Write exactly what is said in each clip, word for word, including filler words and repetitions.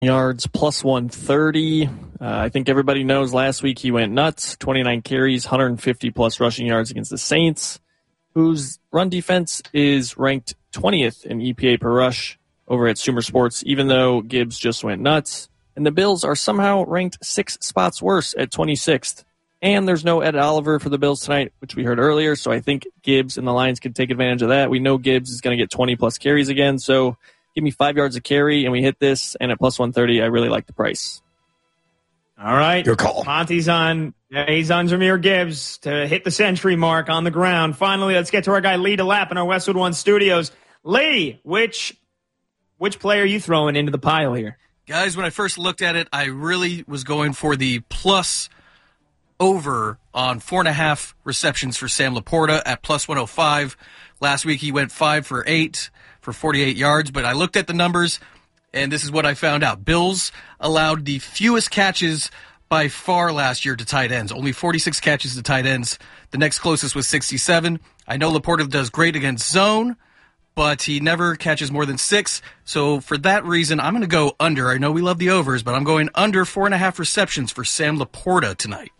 yards, plus one thirty. Uh, I think everybody knows last week he went nuts. twenty-nine carries, one hundred fifty plus rushing yards against the Saints, whose run defense is ranked twentieth in E P A per rush over at Sumer Sports, even though Gibbs just went nuts. And the Bills are somehow ranked six spots worse at twenty-sixth. And there's no Ed Oliver for the Bills tonight, which we heard earlier, so I think Gibbs and the Lions can take advantage of that. We know Gibbs is going to get twenty plus carries again, so give me five yards a carry, and we hit this, and at plus one thirty, I really like the price. All right. Your call. Monty's on. Yeah, he's on Jahmyr Gibbs to hit the century mark on the ground. Finally, let's get to our guy Lee DeLapp in our Westwood One studios. Lee, which which player are you throwing into the pile here? Guys, when I first looked at it, I really was going for the plus over on four and a half receptions for Sam Laporta at plus one oh five. Last week he went five for eight for forty-eight yards, but I looked at the numbers, and this is what I found out. Bills allowed the fewest catches by far last year to tight ends. Only forty-six catches to tight ends. The next closest was sixty-seven. I know Laporta does great against zone, but he never catches more than six. So for that reason, I'm going to go under. I know we love the overs, but I'm going under four and a half receptions for Sam Laporta tonight.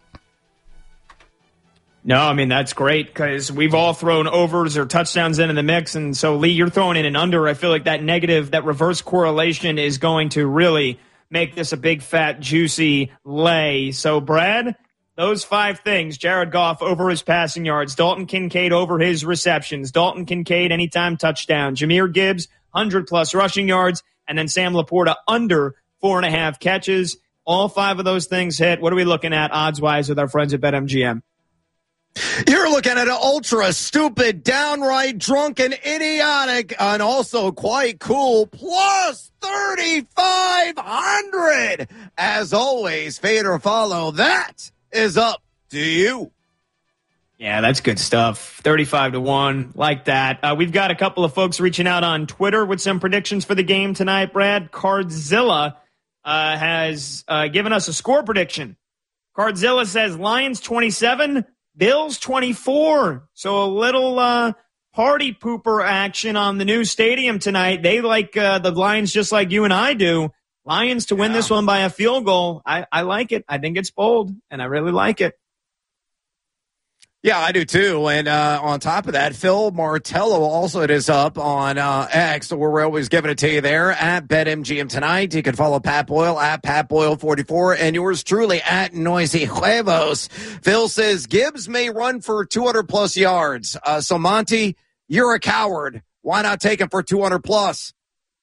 No, I mean, that's great because we've all thrown overs or touchdowns in in the mix. And so, Lee, you're throwing in an under. I feel like that negative, that reverse correlation is going to really make this a big, fat, juicy lay. So, Brad, those five things, Jared Goff over his passing yards, Dalton Kincaid over his receptions, Dalton Kincaid anytime touchdown, Jahmyr Gibbs, one hundred plus rushing yards, and then Sam Laporta under four and a half catches. All five of those things hit. What are we looking at odds-wise with our friends at BetMGM? You're looking at an ultra stupid, downright drunken, idiotic, and also quite cool plus thirty-five hundred. As always, fade or follow. That is up to you. Yeah, that's good stuff. thirty-five to one, like that. Uh, we've got a couple of folks reaching out on Twitter with some predictions for the game tonight, Brad. Cardzilla uh, has uh, given us a score prediction. Cardzilla says Lions twenty-seven, Bills twenty-four. So a little uh, party pooper action on the new stadium tonight. They like uh, the Lions just like you and I do. Lions to win yeah. this one by a field goal. I, I like it. I think it's bold, and I really like it. Yeah, I do too. And uh, on top of that, Phil Martello also is up on uh, X, so we're always giving it to you there at BetMGM tonight. You can follow Pat Boyle at Pat Boyle forty-four and yours truly at Noisy Huevos. Phil says Gibbs may run for two hundred plus yards. Uh, so, Monty, you're a coward. Why not take him for two hundred plus?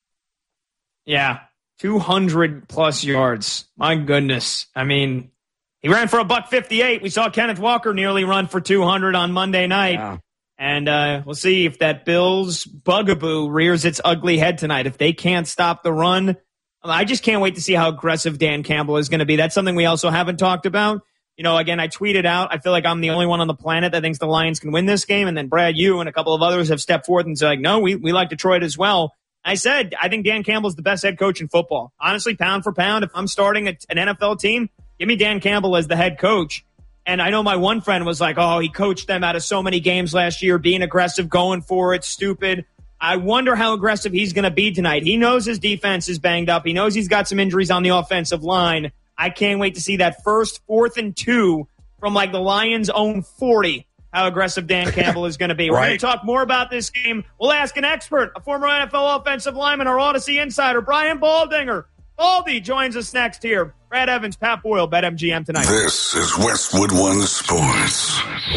Yeah, two hundred plus yards. My goodness. I mean, he ran for a buck fifty-eight. We saw Kenneth Walker nearly run for two hundred on Monday night. Yeah. And uh, we'll see if that Bills bugaboo rears its ugly head tonight. If they can't stop the run, I just can't wait to see how aggressive Dan Campbell is going to be. That's something we also haven't talked about. You know, again, I tweeted out, I feel like I'm the only one on the planet that thinks the Lions can win this game. And then Brad, you and a couple of others have stepped forth and said, like, no, we, we like Detroit as well. I said, I think Dan Campbell's the best head coach in football. Honestly, pound for pound, if I'm starting a, an N F L team, give me Dan Campbell as the head coach. And I know my one friend was like, oh, he coached them out of so many games last year, being aggressive, going for it, stupid. I wonder how aggressive he's going to be tonight. He knows his defense is banged up. He knows he's got some injuries on the offensive line. I can't wait to see that first fourth and two from like the Lions' own forty, how aggressive Dan Campbell is going to be. We're right. going to talk more about this game. We'll ask an expert, a former N F L offensive lineman, our Odyssey insider, Brian Baldinger. Baldy joins us next here. Brad Evans, Pat Boyle, BetMGM tonight. This is Westwood One Sports.